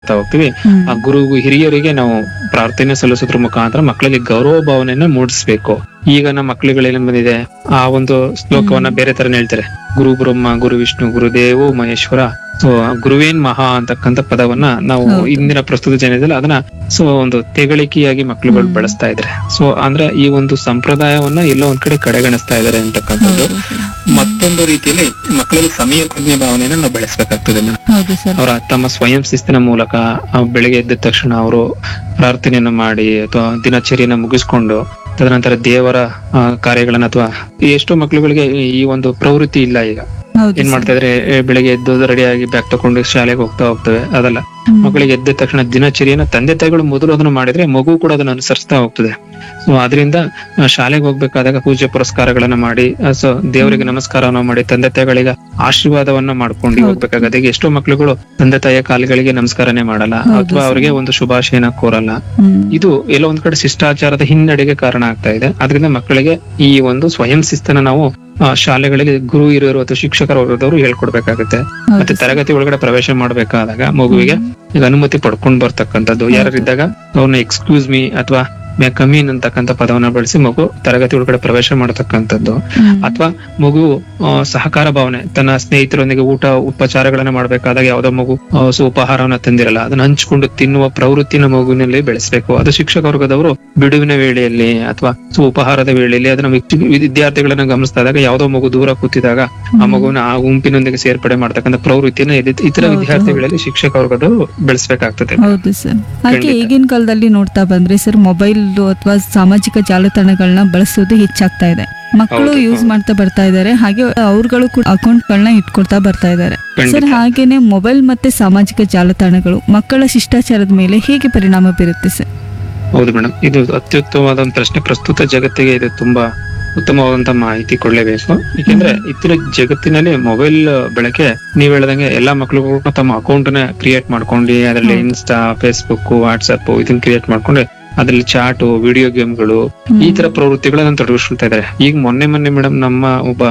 ಹೋಗ್ತೀವಿ. ಆ ಹಿರಿಯರಿಗೆ ನಾವು ಪ್ರಾರ್ಥನೆ ಸಲ್ಲಿಸೋದ್ರ ಮುಖಾಂತರ ಮಕ್ಕಳಿಗೆ ಗೌರವ ಭಾವನೆಯನ್ನ ಮೂಡಿಸ್ಬೇಕು. ಈಗ ನಮ್ಮ ಮಕ್ಳುಗಳೇನ್ ಬಂದಿದೆ, ಆ ಒಂದು ಶ್ಲೋಕವನ್ನ ಬೇರೆ ತರನೇ ಹೇಳ್ತಾರೆ. ಗುರು ಬ್ರಹ್ಮ, ಗುರು ವಿಷ್ಣು, ಗುರುದೇವೋ ಮಹೇಶ್ವರ. ಸೊ ಗುರುವೇನ್ ಮಹಾ ಅಂತಕ್ಕಂಥ ಪದವನ್ನ ನಾವು ಇಂದಿನ ಪ್ರಸ್ತುತ ಜನದಲ್ಲಿ ಅದನ್ನ ಒಂದು ತೆಗಳಿಕೆಯಾಗಿ ಮಕ್ಳುಗಳು ಬಳಸ್ತಾ ಇದ್ದಾರೆ. ಸೊ ಅಂದ್ರೆ ಈ ಒಂದು ಸಂಪ್ರದಾಯವನ್ನ ಎಲ್ಲೋ ಒಂದ್ ಕಡೆ ಕಡೆಗಣಿಸ್ತಾ ಇದಾರೆ ಅಂತಕ್ಕಂಥದ್ದು. ಮತ್ತೊಂದು ರೀತಿಯಲ್ಲಿ ಮಕ್ಕಳಲ್ಲಿ ಸಮಯ ಪ್ರಜ್ಞೆ ಭಾವನೆಯನ್ನ ನಾವು ಬೆಳೆಸ್ಬೇಕಾಗ್ತದೆ. ಅವರ ತಮ್ಮ ಸ್ವಯಂ ಶಿಸ್ತಿನ ಮೂಲಕ ಬೆಳಿಗ್ಗೆ ಎದ್ದ ತಕ್ಷಣ ಅವರು ಪ್ರಾರ್ಥನೆಯನ್ನ ಮಾಡಿ ಅಥವಾ ದಿನಚರಿಯನ್ನ ಮುಗಿಸ್ಕೊಂಡು ತದನಂತರ ದೇವರ ಕಾರ್ಯಗಳನ್ನ, ಅಥವಾ ಎಷ್ಟೋ ಮಕ್ಳುಗಳಿಗೆ ಈ ಒಂದು ಪ್ರವೃತ್ತಿ ಇಲ್ಲ. ಈಗ ಏನ್ ಮಾಡ್ತಾ ಇದ್ರೆ, ಬೆಳಿಗ್ಗೆ ಎದ್ದು ರೆಡಿಯಾಗಿ ಬ್ಯಾಗ್ ತಕೊಂಡು ಶಾಲೆಗೆ ಹೋಗ್ತವೆ. ಅದಲ್ಲ, ಮಕ್ಕಳಿಗೆ ಎದ್ದ ತಕ್ಷಣ ದಿನಚರಿಯನ್ನ ತಂದೆ ತಾಯಿಗಳು ಮೊದಲು ಅದನ್ನ ಮಾಡಿದ್ರೆ ಮಗು ಕೂಡ ಅದನ್ನ ಅನುಸರಿಸ್ತಾ ಹೋಗ್ತದೆ. ಸೊ ಅದರಿಂದ ಶಾಲೆಗೆ ಹೋಗ್ಬೇಕಾದಾಗ ಪೂಜೆ ಪುರಸ್ಕಾರಗಳನ್ನ ಮಾಡಿ, ಸೊ ದೇವರಿಗೆ ನಮಸ್ಕಾರವನ್ನ ಮಾಡಿ ತಂದೆ ತಾಯಿಗಳಿಗೆ ಆಶೀರ್ವಾದವನ್ನ ಮಾಡ್ಕೊಂಡು ಹೋಗ್ಬೇಕಾಗತ್ತೆ. ಈಗ ಎಷ್ಟೋ ಮಕ್ಳುಗಳು ತಂದೆ ತಾಯಿಯ ಕಾಲುಗಳಿಗೆ ನಮಸ್ಕಾರನೇ ಮಾಡಲ್ಲ, ಅಥವಾ ಅವರಿಗೆ ಒಂದು ಶುಭಾಶಯನ ಕೋರಲ್ಲ. ಇದು ಎಲ್ಲೋ ಒಂದ್ ಕಡೆ ಶಿಷ್ಟಾಚಾರದ ಹಿನ್ನಡೆಗೆ ಕಾರಣ ಆಗ್ತಾ ಇದೆ. ಅದರಿಂದ ಮಕ್ಕಳಿಗೆ ಈ ಒಂದು ಸ್ವಯಂ ಶಿಸ್ತನ್ನ ನಾವು ಶಾಲೆಗಳಲ್ಲಿ ಗುರು ಹಿರಿಯರು ಅಥವಾ ಶಿಕ್ಷಕರ ವರ್ಗದವರು ಹೇಳ್ಕೊಡ್ಬೇಕಾಗುತ್ತೆ. ಮತ್ತೆ ತರಗತಿ ಒಳಗಡೆ ಪ್ರವೇಶ ಮಾಡ್ಬೇಕಾದಾಗ ಮಗುವಿಗೆ ಈಗ ಅನುಮತಿ ಪಡ್ಕೊಂಡ್ ಬರ್ತಕ್ಕಂಥದ್ದು, ಯಾರಿದ್ದಾಗ ಅವ್ರನ್ನ ಎಕ್ಸ್ಕ್ಯೂಸ್ ಮೀ ಅಥವಾ ಕಮೀನ್ ಅಂತಕ್ಕಂಥ ಪದವನ್ನ ಬಳಸಿ ಮಗು ತರಗತಿ ಒಳಗಡೆ ಪ್ರವೇಶ ಮಾಡತಕ್ಕಂಥದ್ದು. ಅಥವಾ ಮಗು ಸಹಕಾರ ಭಾವನೆ, ತನ್ನ ಸ್ನೇಹಿತರೊಂದಿಗೆ ಊಟ ಉಪಚಾರಗಳನ್ನ ಮಾಡ್ಬೇಕಾದಾಗ ಯಾವ್ದೋ ಮಗು ಉಪಹಾರವನ್ನ ತಂದಿರಲ್ಲ, ಅದನ್ನ ಹಂಚ್ಕೊಂಡು ತಿನ್ನುವ ಪ್ರವೃತ್ತಿನ ಮಗುವಿನಲ್ಲಿ ಬೆಳೆಸ್ಬೇಕು. ಅದು ಶಿಕ್ಷಕ ವರ್ಗದವರು ಬಿಡುವಿನ ವೇಳೆಯಲ್ಲಿ ಅಥವಾ ಉಪಹಾರದ ವೇಳೆಯಲ್ಲಿ ಅದನ್ನ ವಿದ್ಯಾರ್ಥಿಗಳನ್ನ ಗಮನಿಸಿದಾಗ ಯಾವ್ದೋ ಮಗು ದೂರ ಕೂತಿದಾಗ ಆ ಮಗುವಿನ ಆ ಗುಂಪಿನೊಂದಿಗೆ ಸೇರ್ಪಡೆ ಮಾಡ್ತಕ್ಕಂಥ ಪ್ರವೃತ್ತಿನ ಇತರ ವಿದ್ಯಾರ್ಥಿಗಳಲ್ಲಿ ಶಿಕ್ಷಕ ವರ್ಗದವರು ಬೆಳೆಸ್ಬೇಕಾಗ್ತದೆ. ಹೌದು ಸರ್. ಹಾಗೆ ಈಗಿನ ಕಾಲದಲ್ಲಿ ನೋಡ್ತಾ ಬಂದ್ರೆ ಸರ್, ಮೊಬೈಲ್ ಅಥವಾ ಸಾಮಾಜಿಕ ಜಾಲತಾಣಗಳನ್ನ ಬಳಸೋದು ಹೆಚ್ಚಾಗ್ತಾ ಇದೆ. ಮಕ್ಕಳು ಯೂಸ್ ಮಾಡ್ತಾ ಬರ್ತಾ ಇದ್ದಾರೆ, ಹಾಗೆ ಅವ್ರುಗಳು ಕೂಡ ಅಕೌಂಟ್ ಗಳನ್ನ ಇಟ್ಕೊಳ್ತಾ ಬರ್ತಾ ಇದ್ದಾರೆ ಸರ್. ಹಾಗೇನೆ ಮೊಬೈಲ್ ಮತ್ತೆ ಸಾಮಾಜಿಕ ಜಾಲತಾಣಗಳು ಮಕ್ಕಳ ಶಿಷ್ಟಾಚಾರದ ಮೇಲೆ ಹೇಗೆ ಪರಿಣಾಮ ಬೀರುತ್ತೆ ಸರ್? ಹೌದು ಮೇಡಮ್, ಇದು ಅತ್ಯುತ್ತಮವಾದ ಪ್ರಶ್ನೆ. ಪ್ರಸ್ತುತ ಜಗತ್ತಿಗೆ ಇದು ತುಂಬಾ ಉತ್ತಮವಾದಂತ ಮಾಹಿತಿ ಕೊಡ್ಲೇಬೇಕು. ಯಾಕೆಂದ್ರೆ ಇತ್ತಿನ ಜಗತ್ತಿನಲ್ಲಿ ಮೊಬೈಲ್ ಬಳಕೆ ನೀವ್ ಹೇಳ್ದಂಗೆ ಎಲ್ಲಾ ಮಕ್ಳಿಗೂ ತಮ್ಮ ಅಕೌಂಟ್ ನ ಕ್ರಿಯೇಟ್ ಮಾಡ್ಕೊಂಡು ಅದರಲ್ಲಿ ಇನ್ಸ್ಟಾ, ಫೇಸ್ಬುಕ್, ವಾಟ್ಸ್ಆಪ್ ಇದನ್ನ ಕ್ರಿಯೇಟ್ ಮಾಡ್ಕೊಂಡು ಅದ್ರಲ್ಲಿ ಚಾಟು, ವಿಡಿಯೋ ಗೇಮ್ಗಳು, ಈ ತರ ಪ್ರವೃತ್ತಿಗಳನ್ನ ತೊಡಗಿಸ್ಕೊಳ್ತಾ ಇದಾರೆ. ಈಗ ಮೊನ್ನೆ ಮೇಡಮ್ ನಮ್ಮ ಒಬ್ಬ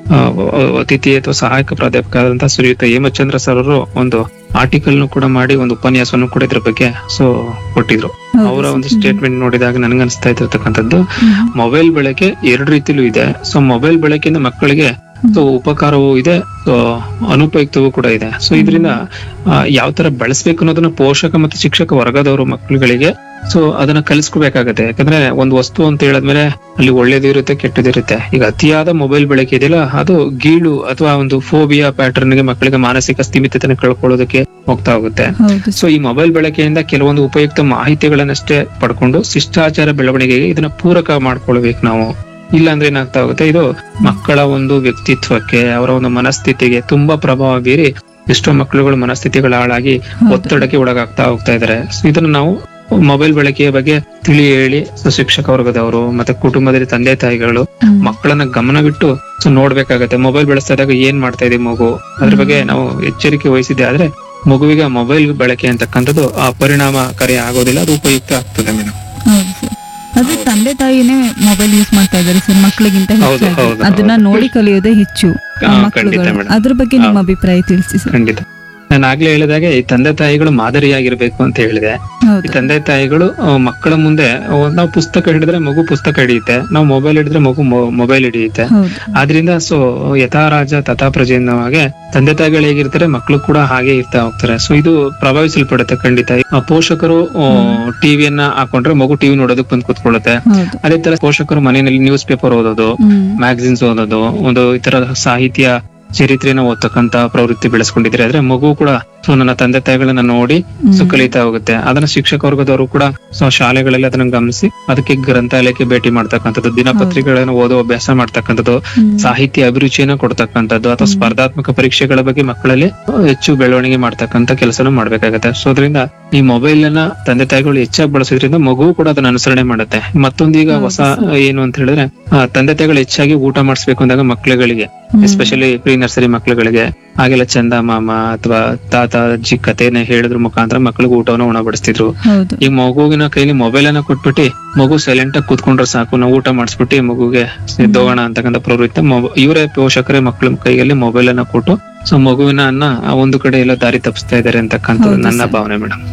ಅತಿಥಿ ಅಥವಾ ಸಹಾಯಕ ಪ್ರಾಧ್ಯಾಪಕ ಆದಂತಹ ಶ್ರೀಯುತ ಹೇಮಚಂದ್ರ ಸರ್ ಅವರು ಒಂದು ಆರ್ಟಿಕಲ್ ಕೂಡ ಮಾಡಿ ಒಂದು ಉಪನ್ಯಾಸವನ್ನು ಕೂಡ ಇದ್ರ ಬಗ್ಗೆ ಕೊಟ್ಟಿದ್ರು. ಅವರ ಒಂದು ಸ್ಟೇಟ್ಮೆಂಟ್ ನೋಡಿದಾಗ ನನ್ಗನ್ಸ್ತಾ ಇರ್ತಕ್ಕಂಥದ್ದು, ಮೊಬೈಲ್ ಬಳಕೆ ಎರಡು ರೀತಿಲೂ ಇದೆ. ಸೊ ಮೊಬೈಲ್ ಬಳಕೆಯಿಂದ ಮಕ್ಕಳಿಗೆ ಉಪಕಾರವೂ ಇದೆ, ಅನುಪಯುಕ್ತವೂ ಕೂಡ ಇದೆ. ಸೊ ಇದರಿಂದ ಯಾವ ತರ ಬಳಸ್ಬೇಕು ಅನ್ನೋದನ್ನ ಪೋಷಕ ಮತ್ತು ಶಿಕ್ಷಕ ವರ್ಗದವರು ಮಕ್ಕಳುಗಳಿಗೆ ಅದನ್ನ ಕಲಿಸ್ಕೋಬೇಕಾಗತ್ತೆ. ಯಾಕಂದ್ರೆ ಒಂದು ವಸ್ತು ಅಂತ ಹೇಳಿದ್ಮೇಲೆ ಅಲ್ಲಿ ಒಳ್ಳೇದು ಇರುತ್ತೆ, ಕೆಟ್ಟದ್ದು ಇರುತ್ತೆ. ಈಗ ಅತಿಯಾದ ಮೊಬೈಲ್ ಬಳಕೆ ಇದೆಯಲ್ಲ, ಅದು ಗೀಳು ಅಥವಾ ಒಂದು ಫೋಬಿಯಾ ಪ್ಯಾಟರ್ನ್ ಗೆ ಮಕ್ಕಳಿಗೆ ಮಾನಸಿಕ ಸ್ಥಿಮಿತತೆನ ಕಳ್ಕೊಳ್ಳೋದಕ್ಕೆ ಹೋಗ್ತಾ ಹೋಗುತ್ತೆ. ಸೊ ಈ ಮೊಬೈಲ್ ಬಳಕೆಯಿಂದ ಕೆಲವೊಂದು ಉಪಯುಕ್ತ ಮಾಹಿತಿಗಳನ್ನಷ್ಟೇ ಪಡ್ಕೊಂಡು ಶಿಷ್ಟಾಚಾರ ಬೆಳವಣಿಗೆಗೆ ಇದನ್ನ ಪೂರಕ ಮಾಡ್ಕೊಳ್ಬೇಕು ನಾವು. ಇಲ್ಲ ಅಂದ್ರೆ ಏನಾಗ್ತಾ ಹೋಗುತ್ತೆ, ಇದು ಮಕ್ಕಳ ಒಂದು ವ್ಯಕ್ತಿತ್ವಕ್ಕೆ, ಅವರ ಒಂದು ಮನಸ್ಥಿತಿಗೆ ತುಂಬಾ ಪ್ರಭಾವ ಬೀರಿ ಎಷ್ಟೋ ಮಕ್ಕಳುಗಳು ಮನಸ್ಥಿತಿಗಳು ಹಾಳಾಗಿ ಒತ್ತಡಕ್ಕೆ ಒಳಗಾಗ್ತಾ ಹೋಗ್ತಾ ಇದಾರೆ. ಇದನ್ನ ನಾವು ಮೊಬೈಲ್ ಬಳಕೆಯ ಬಗ್ಗೆ ತಿಳಿ ಹೇಳಿ ಶಿಕ್ಷಕ ವರ್ಗದವರು ಮತ್ತೆ ಕುಟುಂಬದಲ್ಲಿ ತಂದೆ ತಾಯಿಗಳು ಮಕ್ಕಳನ್ನ ಗಮನವಿಟ್ಟು ನೋಡ್ಬೇಕಾಗತ್ತೆ. ಮೊಬೈಲ್ ಬಳಸ್ತಾ ಇದ್ದಾಗ ಏನ್ ಮಾಡ್ತಾ ಇದೆ ಮಗು, ಅದ್ರ ಬಗ್ಗೆ ನಾವು ಎಚ್ಚರಿಕೆ ವಹಿಸಿದ್ದೆ ಆದ್ರೆ ಮಗುವಿಗೆ ಮೊಬೈಲ್ ಬಳಕೆ ಅಂತಕ್ಕಂಥದ್ದು ಪರಿಣಾಮಕಾರಿ ಆಗೋದಿಲ್ಲ, ಅದು ಉಪಯುಕ್ತ ಆಗ್ತದೆ ಮೇಡಮ್. ಅದೇ ತಂದೆ ತಾಯಿನೇ ಮೊಬೈಲ್ ಯೂಸ್ ಮಾಡ್ತಾ ಇದ್ದಾರೆ ಸರ್ ಮಕ್ಕಳಿಗಿಂತ ಹೆಚ್ಚಾಗಿ. ಅದನ್ನ ನೋಡಿ ಕಲಿಯೋದೇ ಹೆಚ್ಚು ಮಕ್ಕಳುಗಳು. ಅದ್ರ ಬಗ್ಗೆ ನಿಮ್ಮ ಅಭಿಪ್ರಾಯ ತಿಳಿಸಿ ಸರ್. ಖಂಡಿತ. ನಾನು ಆಗ್ಲೇ ಹೇಳಿದಾಗೆ ಈ ತಂದೆ ತಾಯಿಗಳು ಮಾದರಿಯಾಗಿರ್ಬೇಕು ಅಂತ ಹೇಳಿದೆ. ಈ ತಂದೆ ತಾಯಿಗಳು ಮಕ್ಕಳ ಮುಂದೆ ನಾವು ಪುಸ್ತಕ ಹಿಡಿದ್ರೆ ಮಗು ಪುಸ್ತಕ ಹಿಡಿಯುತ್ತೆ, ನಾವು ಮೊಬೈಲ್ ಹಿಡಿದ್ರೆ ಮಗು ಮೊಬೈಲ್ ಹಿಡಿಯುತ್ತೆ. ಆದ್ರಿಂದ ಯಥಾ ರಾಜ ತಥಾ ಪ್ರಜೆ ಅನ್ನೋ ಹಾಗೆ ತಂದೆ ತಾಯಿಗಳು ಹೇಗಿರ್ತಾರೆ ಮಕ್ಕಳು ಕೂಡ ಹಾಗೆ ಇರ್ತಾ ಹೋಗ್ತಾರೆ. ಸೊ ಇದು ಪ್ರಭಾವಿಸಲ್ಪಡುತ್ತೆ ಖಂಡಿತ. ಪೋಷಕರು ಟಿವಿಯನ್ನ ಹಾಕೊಂಡ್ರೆ ಮಗು ಟಿವಿ ನೋಡೋದಕ್ಕೆ ಬಂದು ಕೂತ್ಕೊಳ್ಳುತ್ತೆ. ಅದೇ ತರ ಪೋಷಕರು ಮನೆಯಲ್ಲಿ ನ್ಯೂಸ್ ಪೇಪರ್ ಓದೋದು, ಮ್ಯಾಗಝಿನ್ಸ್ ಓದೋದು, ಒಂದು ಈ ತರ ಸಾಹಿತ್ಯ ಚರಿತ್ರೆನ ಓದ್ತಕ್ಕಂತ ಪ್ರವೃತ್ತಿ ಬೆಳೆಸ್ಕೊಂಡಿದ್ರೆ ಆದ್ರೆ ಮಗು ಕೂಡ ನನ್ನ ತಂದೆ ತಾಯಿಗಳನ್ನ ನೋಡಿ ಕಲಿತಾ ಹೋಗುತ್ತೆ. ಅದನ್ನ ಶಿಕ್ಷಕ ವರ್ಗದವರು ಕೂಡ ಶಾಲೆಗಳಲ್ಲಿ ಅದನ್ನ ಗಮನಿಸಿ ಅದಕ್ಕೆ ಗ್ರಂಥಾಲಯಕ್ಕೆ ಭೇಟಿ ಮಾಡ್ತಕ್ಕಂಥದ್ದು, ದಿನಪತ್ರಿಕೆಗಳನ್ನ ಓದೋ ಅಭ್ಯಾಸ ಮಾಡ್ತಕ್ಕಂಥದ್ದು, ಸಾಹಿತ್ಯ ಅಭಿರುಚಿಯನ್ನ ಕೊಡ್ತಕ್ಕಂಥದ್ದು, ಅಥವಾ ಸ್ಪರ್ಧಾತ್ಮಕ ಪರೀಕ್ಷೆಗಳ ಬಗ್ಗೆ ಮಕ್ಕಳಲ್ಲಿ ಹೆಚ್ಚು ಬೆಳವಣಿಗೆ ಮಾಡ್ತಕ್ಕಂಥ ಕೆಲಸನ ಮಾಡ್ಬೇಕಾಗತ್ತೆ. ಸೊ ಅದರಿಂದ ಈ ಮೊಬೈಲ್ ಅನ್ನ ತಂದೆ ತಾಯಿಗಳು ಹೆಚ್ಚಾಗಿ ಬಳಸೋದ್ರಿಂದ ಮಗು ಕೂಡ ಅದನ್ನ ಅನುಸರಣೆ ಮಾಡುತ್ತೆ. ಮತ್ತೊಂದು ಈಗ ಹೊಸ ಏನು ಅಂತ ಹೇಳಿದ್ರೆ ತಂದೆ ತಾಯಿಗಳು ಹೆಚ್ಚಾಗಿ ಊಟ ಮಾಡಿಸ್ಬೇಕು ಅಂದಾಗ ಮಕ್ಳುಗಳಿಗೆ, ಎಸ್ಪೆಷಲಿ ಪ್ರೀ ನರ್ಸರಿ ಮಕ್ಳುಗಳಿಗೆ ಹಾಗೆಲ್ಲ ಚಂದ ಮಾಮ ಅಥವಾ ತಾತ ಅಜ್ಜಿ ಕಥೆನ ಹೇಳಿದ್ರ ಮುಖಾಂತರ ಮಕ್ಳಿಗೆ ಊಟವನ್ನ ಉಣಬಡಿಸ್ತಿದ್ರು. ಹೌದು. ಈ ಮಗುವಿನ ಕೈಲಿ ಮೊಬೈಲ್ ಅನ್ನ ಕೊಟ್ಬಿಟ್ಟು ಮಗು ಸೈಲೆಂಟ್ ಆಗಿ ಕೂತ್ಕೊಂಡ್ರೆ ಸಾಕು, ನಾವು ಊಟ ಮಾಡಿಸ್ಬಿಟ್ಟು ಮಗುಗೆ ಎದ್ದೋಗೋಣ ಅಂತಕ್ಕಂಥ ಪ್ರವೃತ್ತಿ ಇವರೇ ಪೋಷಕರೇ ಮಕ್ಳ ಕೈಯಲ್ಲಿ ಮೊಬೈಲ್ ಅನ್ನ ಕೊಟ್ಟು ಸೊ ಮಗುವಿನ ಆ ಒಂದು ಕಡೆ ಎಲ್ಲ ದಾರಿ ತಪ್ಪಿಸ್ತಾ ಇದಾರೆ ಅಂತಕ್ಕಂಥದ್ದು ನನ್ನ ಭಾವನೆ ಮೇಡಮ್.